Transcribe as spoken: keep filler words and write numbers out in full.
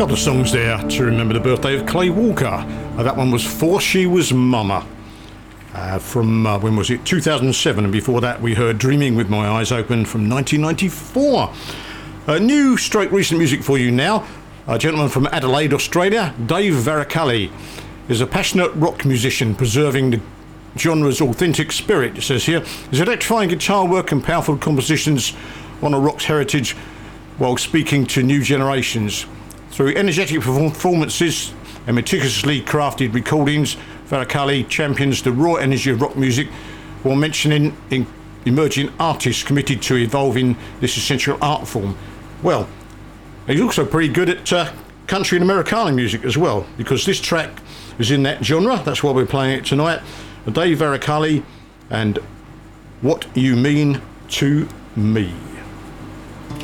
Couple of songs there to remember the birthday of Clay Walker. Uh, that one was For She Was Mama. Uh, from, uh, when was it? two thousand seven, and before that we heard Dreaming With My Eyes Open from nineteen ninety-four. Uh, new stroke recent music for you now. A gentleman from Adelaide, Australia, Dave Varacalli, is a passionate rock musician preserving the genre's authentic spirit, it says here. His electrifying guitar work and powerful compositions honour rock's heritage while speaking to new generations. Through energetic performances and meticulously crafted recordings, Varacalli champions the raw energy of rock music while mentioning in emerging artists committed to evolving this essential art form. Well, he's also pretty good at uh, country and Americana music as well, because this track is in that genre. That's why we're playing it tonight. Dave Varacalli and What You Mean to Me.